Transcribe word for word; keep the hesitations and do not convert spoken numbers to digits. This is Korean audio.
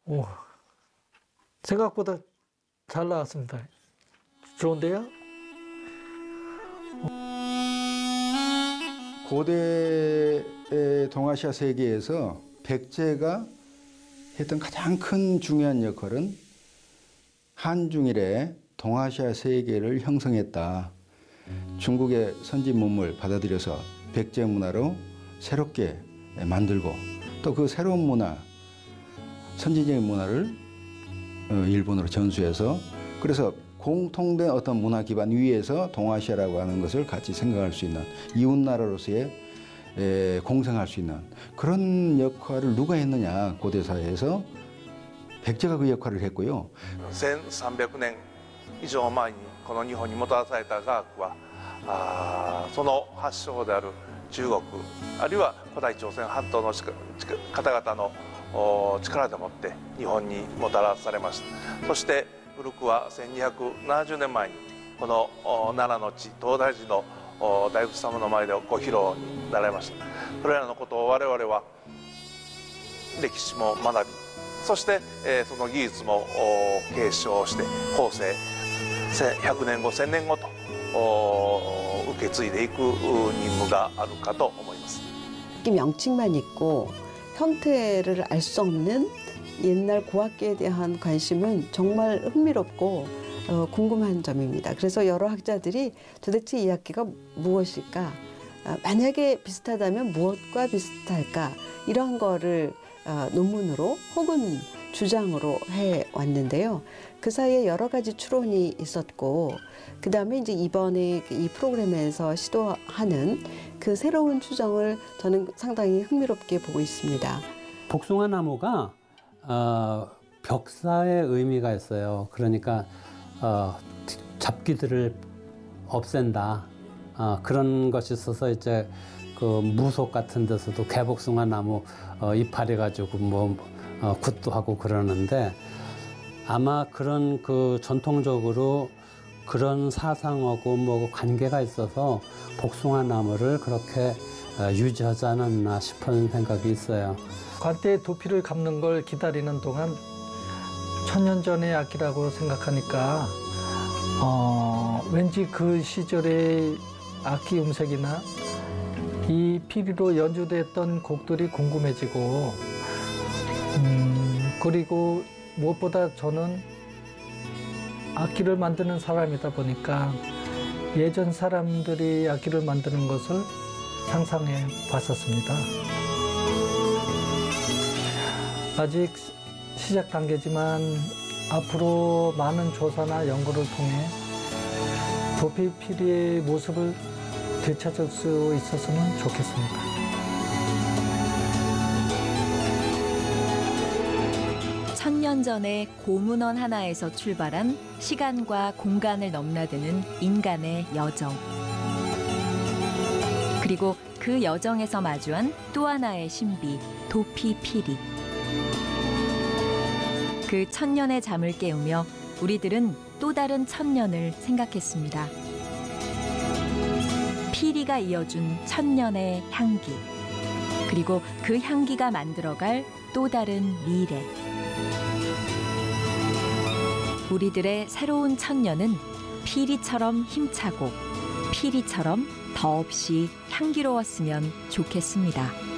오, 생각보다 잘 나왔습니다. 좋은데요? 고대 동아시아 세계에서 백제가 했던 가장 큰 중요한 역할은 한중일의 동아시아 세계를 형성했다. 중국의 선진 문물을 받아들여서 백제 문화로 새롭게 만들고 또 그 새로운 문화, 선진적인 문화를 일본으로 전수해서 그래서 공통된 어떤 문화 기반 위에서 동아시아라고 하는 것을 같이 생각할 수 있는 이웃나라로서의 에, 공생할 수 있는 그런 역할을 누가 했느냐 고대 사회에서 백제가 그 역할을 했고요. 천삼백年以上前にこの日本にもたらされた雅楽はあその発祥である中国あるいは古代朝鮮半島の方々の力でもって日本にもたらされました。そして古くはせんにひゃくななじゅうねんまえにこの奈良の地東大寺の大仏様の前でご披露になられました。それらのことを我々は歴史も学びそしてその技術も継承して後世ひゃくねんごせんねんごと受け継いでいく任務があるかと思います。 명칭만 있고 형태를 알 수 없는 옛날 고학계에 대한 관심은 정말 흥미롭고 어, 궁금한 점입니다. 그래서 여러 학자들이 도대체 이 악기가 무엇일까? 아, 만약에 비슷하다면 무엇과 비슷할까? 이런 거를 어, 논문으로 혹은 주장으로 해왔는데요. 그 사이에 여러 가지 추론이 있었고 그 다음에 이제 이번에 이 프로그램에서 시도하는 그 새로운 추정을 저는 상당히 흥미롭게 보고 있습니다. 복숭아 나무가 어, 벽사의 의미가 있어요. 그러니까 어, 잡귀들을 없앤다. 어, 그런 것이 있어서 이제 그 무속 같은 데서도 개복숭아 나무 어, 이파리 가지고 뭐 어, 굿도 하고 그러는데 아마 그런 그 전통적으로 그런 사상하고 뭐 관계가 있어서 복숭아 나무를 그렇게 어, 유지하지 않았나 싶은 생각이 있어요. 관대의 두피를 감는 걸 기다리는 동안 천년 전의 악기라고 생각하니까 어, 왠지 그 시절의 악기 음색이나 이 피리로 연주됐던 곡들이 궁금해지고 음, 그리고 무엇보다 저는 악기를 만드는 사람이다 보니까 예전 사람들이 악기를 만드는 것을 상상해 봤었습니다. 아직 시작 단계지만 앞으로 많은 조사나 연구를 통해 두피 피리의 모습을 되찾을 수 있었으면 좋겠습니다. 천년 전에 고문원 하나에서 출발한 시간과 공간을 넘나드는 인간의 여정. 그리고 그 여정에서 마주한 또 하나의 신비, 도피피리. 그 천년의 잠을 깨우며 우리들은 또 다른 천년을 생각했습니다. 피리가 이어준 천년의 향기. 그리고 그 향기가 만들어갈 또 다른 미래. 우리들의 새로운 천년은 피리처럼 힘차고 피리처럼 더없이 향기로웠으면 좋겠습니다.